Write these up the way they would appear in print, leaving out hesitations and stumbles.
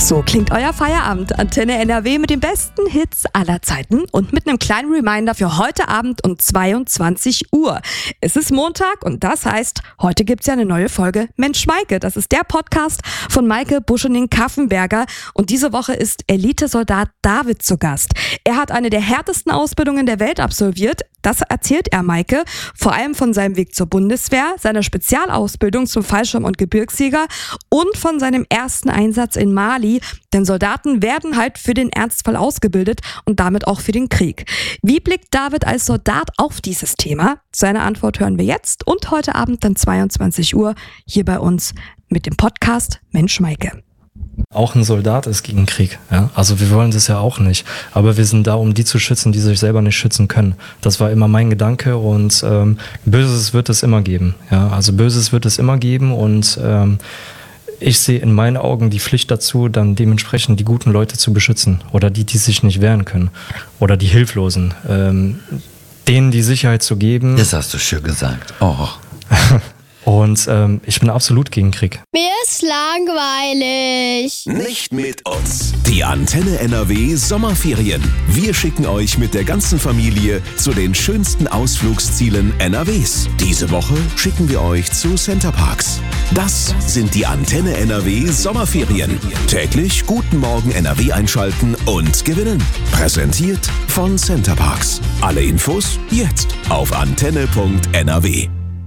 So klingt euer Feierabend. Antenne NRW mit den besten Hits aller Zeiten und mit einem kleinen Reminder für heute Abend um 22 Uhr. Es ist Montag und das heißt, heute gibt's ja eine neue Folge Mensch Maike. Das ist der Podcast von Maike Buschening-Kaffenberger und diese Woche ist Elitesoldat David zu Gast. Er hat eine der härtesten Ausbildungen der Welt absolviert. Das erzählt er Maike, vor allem von seinem Weg zur Bundeswehr, seiner Spezialausbildung zum Fallschirm- und Gebirgsjäger und von seinem ersten Einsatz in Mali. Denn Soldaten werden halt für den Ernstfall ausgebildet und damit auch für den Krieg. Wie blickt David als Soldat auf dieses Thema? Seine Antwort hören wir jetzt und heute Abend dann 22 Uhr hier bei uns mit dem Podcast Mensch Maike. Auch ein Soldat ist gegen Krieg, ja. Also wir wollen das ja auch nicht. Aber wir sind da, um die zu schützen, die sich selber nicht schützen können. Das war immer mein Gedanke und Böses wird es immer geben. Ja. Also Böses wird es immer geben und ich sehe in meinen Augen die Pflicht dazu, dann dementsprechend die guten Leute zu beschützen oder die sich nicht wehren können oder die Hilflosen. Denen die Sicherheit zu geben. Das hast du schön gesagt. Oh. Und ich bin absolut gegen Krieg. Mir ist langweilig. Nicht mit uns. Die Antenne NRW Sommerferien. Wir schicken euch mit der ganzen Familie zu den schönsten Ausflugszielen NRWs. Diese Woche schicken wir euch zu Centerparks. Das sind die Antenne NRW Sommerferien. Täglich Guten Morgen NRW einschalten und gewinnen. Präsentiert von Centerparks. Alle Infos jetzt auf antenne.nrw.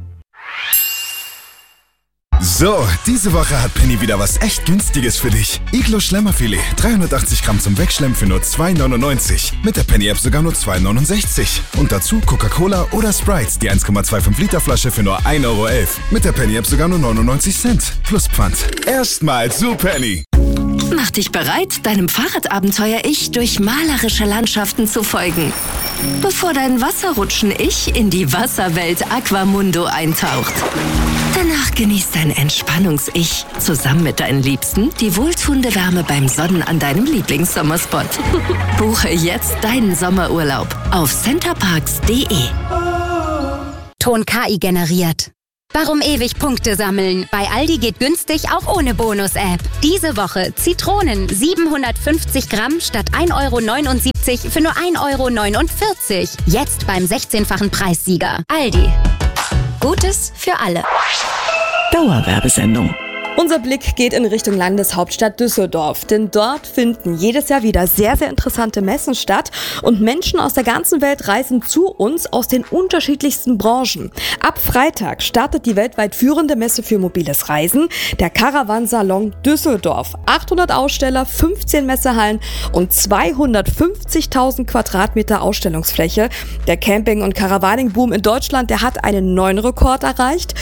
So, diese Woche hat Penny wieder was echt Günstiges für dich. Iglo Schlemmerfilet, 380 Gramm zum Wegschlemmen für nur 2,99. Mit der Penny-App sogar nur 2,69. Und dazu Coca-Cola oder Sprite, die 1,25 Liter Flasche für nur 1,11 Euro. Mit der Penny-App sogar nur 99 Cent. Plus Pfand. Erstmal zu Penny. Mach dich bereit, deinem Fahrradabenteuer-Ich durch malerische Landschaften zu folgen. Bevor dein Wasserrutschen-Ich in die Wasserwelt Aquamundo eintaucht. Danach genießt dein Entspannungs-Ich zusammen mit deinen Liebsten die wohltuende Wärme beim Sonnen an deinem Lieblingssommerspot. Buche jetzt deinen Sommerurlaub auf centerparks.de. Ton KI generiert. Warum ewig Punkte sammeln? Bei Aldi geht günstig auch ohne Bonus-App. Diese Woche Zitronen 750 Gramm statt 1,79 € für nur 1,49 €. Jetzt beim 16-fachen Preissieger. Aldi. Gutes für alle. Dauerwerbesendung. Unser Blick geht in Richtung Landeshauptstadt Düsseldorf, denn dort finden jedes Jahr wieder sehr, sehr interessante Messen statt und Menschen aus der ganzen Welt reisen zu uns aus den unterschiedlichsten Branchen. Ab Freitag startet die weltweit führende Messe für mobiles Reisen, der Caravansalon Düsseldorf. 800 Aussteller, 15 Messehallen und 250.000 Quadratmeter Ausstellungsfläche. Der Camping- und Caravaning-Boom in Deutschland, der hat einen neuen Rekord erreicht.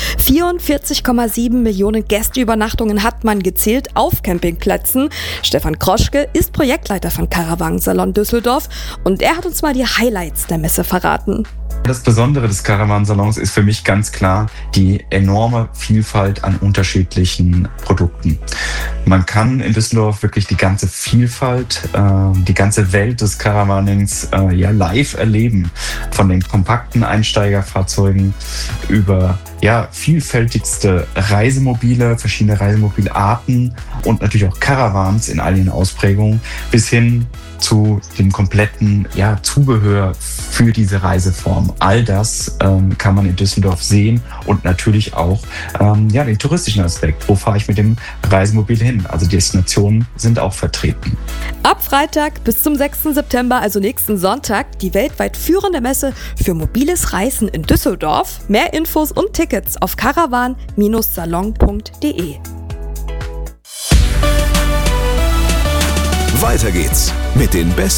44,7 Millionen Gästeübernachtungen hat man gezählt auf Campingplätzen. Stefan Kroschke ist Projektleiter von Caravansalon Düsseldorf und er hat uns mal die Highlights der Messe verraten. Das Besondere des Caravansalons ist für mich ganz klar die enorme Vielfalt an unterschiedlichen Produkten. Man kann in Düsseldorf wirklich die ganze Vielfalt, die ganze Welt des Caravanings live erleben. Von den kompakten Einsteigerfahrzeugen über vielfältigste Reisemobile, verschiedene Reisemobilarten und natürlich auch Caravans in all ihren Ausprägungen bis hin zu dem kompletten Zubehör für diese Reiseform. All das kann man in Düsseldorf sehen und natürlich auch den touristischen Aspekt. Wo fahre ich mit dem Reisemobil hin? Also Destinationen sind auch vertreten. Ab Freitag bis zum 6. September, also nächsten Sonntag, die weltweit führende Messe für mobiles Reisen in Düsseldorf. Mehr Infos und Tickets auf caravan-salon.de. Weiter geht's mit den besten